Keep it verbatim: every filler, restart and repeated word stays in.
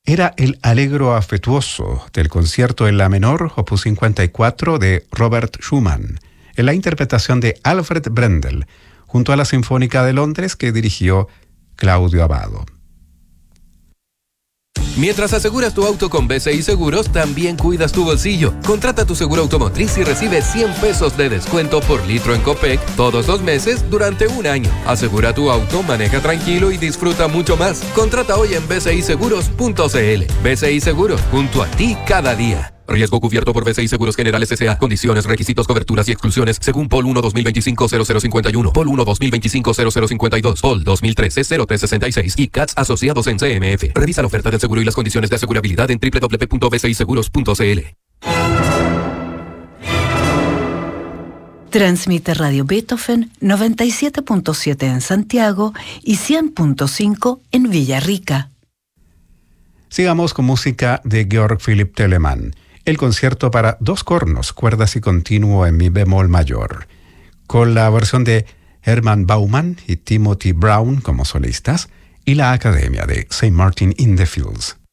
era el Allegro afectuoso del concierto en la menor, opus cincuenta y cuatro de Robert Schumann, en la interpretación de Alfred Brendel, junto a la Sinfónica de Londres que dirigió Claudio Abbado. Mientras aseguras tu auto con B C I Seguros, también cuidas tu bolsillo. Contrata tu seguro automotriz y recibe cien pesos de descuento por litro en Copec todos los meses durante un año. Asegura tu auto, maneja tranquilo y disfruta mucho más. Contrata hoy en b c i seguros punto c l. B C I Seguros, junto a ti cada día. Riesgo cubierto por B C I Seguros Generales S A. Condiciones, requisitos, coberturas y exclusiones según P O L uno dos mil veinticinco cero cero cincuenta y uno, P O L uno dos mil veinticinco cero cero cincuenta y dos, P O L dos mil trece cero tres sesenta y seis y C A T S asociados en C M F. Revisa la oferta del seguro y las condiciones de asegurabilidad en doble u doble u doble u punto b c i seguros punto c l. Transmite Radio Beethoven noventa y siete punto siete en Santiago y cien punto cinco en Villarrica. Sigamos con música de Georg Philipp Telemann. El concierto para dos cornos, cuerdas y continuo en mi bemol mayor, con la versión de Hermann Baumann y Timothy Brown como solistas, y la Academia de Saint Martin in the Fields.